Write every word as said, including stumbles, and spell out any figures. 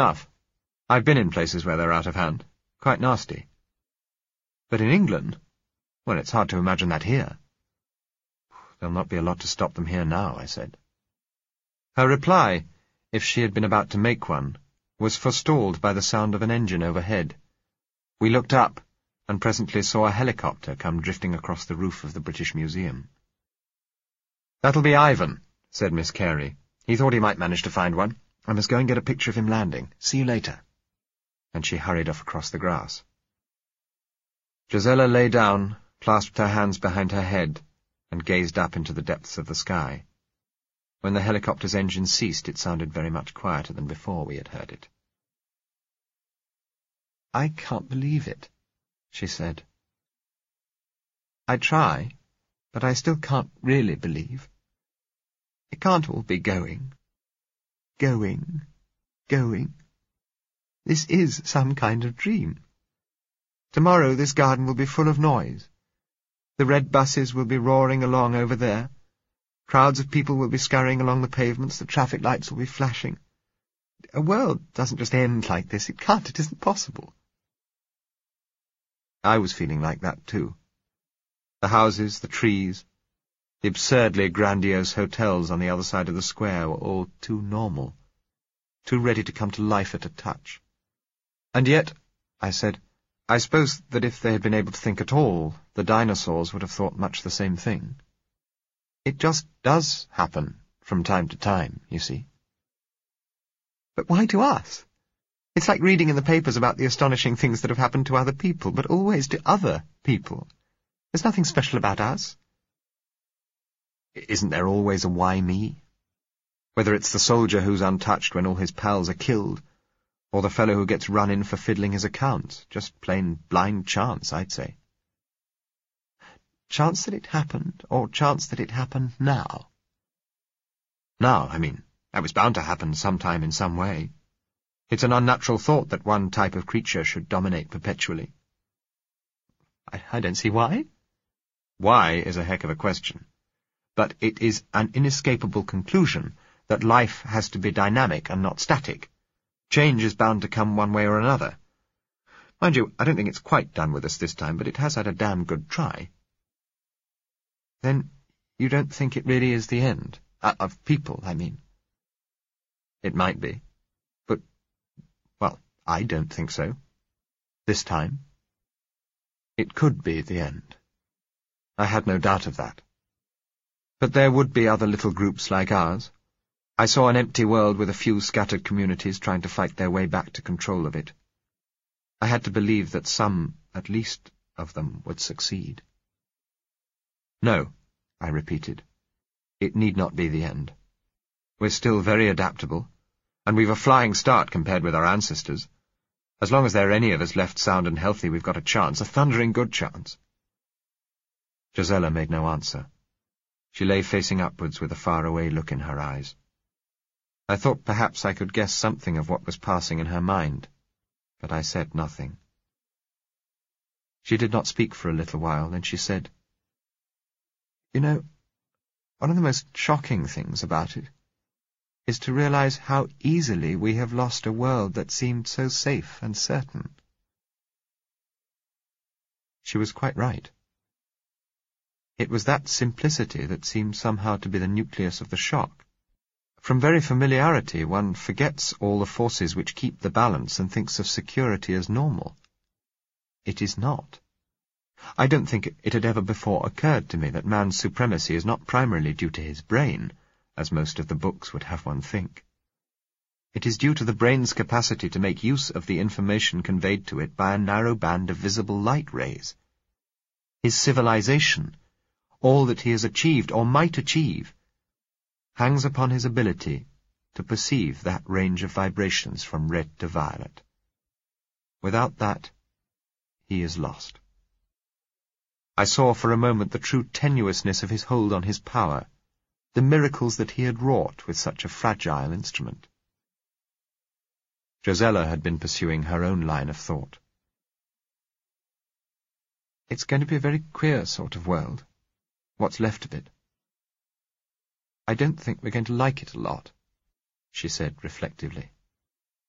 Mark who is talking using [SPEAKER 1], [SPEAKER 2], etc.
[SPEAKER 1] enough. I've been in places where they're out of hand. Quite nasty. But in England, well, it's hard to imagine that here. There'll not be a lot to stop them here now, I said. Her reply, if she had been about to make one, was forestalled by the sound of an engine overhead. We looked up, and presently saw a helicopter come drifting across the roof of the British Museum. "That'll be Ivan," said Miss Carey. "He thought he might manage to find one. I must go and get a picture of him landing. See you later." And she hurried off across the grass. Gisela lay down, clasped her hands behind her head, and gazed up into the depths of the sky. When the helicopter's engine ceased, it sounded very much quieter than before we had heard it. "I can't believe it," she said. "I try, but I still can't really believe. It can't all be going, going, going. This is some kind of dream. Tomorrow this garden will be full of noise. The red buses will be roaring along over there. Crowds of people will be scurrying along the pavements. The traffic lights will be flashing. A world doesn't just end like this. It can't. It isn't possible." I was feeling like that too. The houses, the trees, the absurdly grandiose hotels on the other side of the square were all too normal, too ready to come to life at a touch. "And yet," I said, "I suppose that if they had been able to think at all, the dinosaurs would have thought much the same thing. It just does happen from time to time, you see." "But why to us? It's like reading in the papers about the astonishing things that have happened to other people, but always to other people. There's nothing special about us." "Isn't there always a why me? Whether it's the soldier who's untouched when all his pals are killed, or the fellow who gets run in for fiddling his accounts. Just plain blind chance, I'd say." "Chance that it happened, or chance that it happened now?" "Now, I mean. That was bound to happen sometime in some way. It's an unnatural thought that one type of creature should dominate perpetually." I, I don't see why." "Why is a heck of a question. But it is an inescapable conclusion that life has to be dynamic and not static. Change is bound to come one way or another. Mind you, I don't think it's quite done with us this time, but it has had a damn good try." "Then you don't think it really is the end? Uh, of people, I mean." "It might be. But, well, I don't think so. This time. It could be the end. I had no doubt of that. But there would be other little groups like ours. I saw an empty world with a few scattered communities trying to fight their way back to control of it. I had to believe that some, at least, of them would succeed." "No," I repeated. "It need not be the end. We're still very adaptable, and we've a flying start compared with our ancestors. As long as there are any of us left sound and healthy, we've got a chance, a thundering good chance." Gisela made no answer. She lay facing upwards with a far-away look in her eyes. I thought perhaps I could guess something of what was passing in her mind, but I said nothing. She did not speak for a little while, then she said, "You know, one of the most shocking things about it is to realize how easily we have lost a world that seemed so safe and certain." She was quite right. It was that simplicity that seemed somehow to be the nucleus of the shock. From very familiarity, one forgets all the forces which keep the balance and thinks of security as normal. It is not. I don't think it had ever before occurred to me that man's supremacy is not primarily due to his brain, as most of the books would have one think. It is due to the brain's capacity to make use of the information conveyed to it by a narrow band of visible light rays. His civilization, all that he has achieved or might achieve, hangs upon his ability to perceive that range of vibrations from red to violet. Without that, he is lost. I saw for a moment the true tenuousness of his hold on his power, the miracles that he had wrought with such a fragile instrument. Gisela had been pursuing her own line of thought. "It's going to be a very queer sort of world, what's left of it. I don't think we're going to like it a lot," she said reflectively.